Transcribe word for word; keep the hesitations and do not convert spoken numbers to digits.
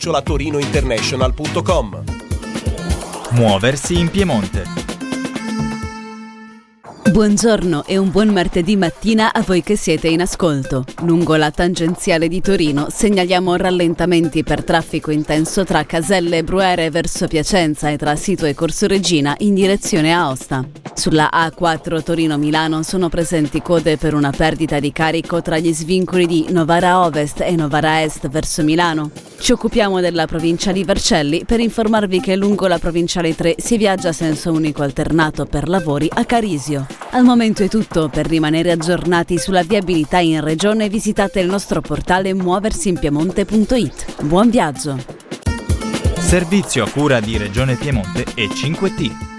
chiocciola torinointernational punto com. Muoversi in Piemonte. Buongiorno e un buon martedì mattina a voi che siete in ascolto. Lungo la tangenziale di Torino segnaliamo rallentamenti per traffico intenso tra Caselle e Bruere verso Piacenza e tra Sito e Corso Regina in direzione Aosta. Sulla A quattro Torino-Milano sono presenti code per una perdita di carico tra gli svincoli di Novara Ovest e Novara Est verso Milano. Ci occupiamo della provincia di Vercelli per informarvi che lungo la provinciale tre si viaggia a senso unico alternato per lavori a Carisio. Al momento è tutto. Per rimanere aggiornati sulla viabilità in regione visitate il nostro portale muoversinpiemonte punto it. Buon viaggio! Servizio a cura di Regione Piemonte e cinque T.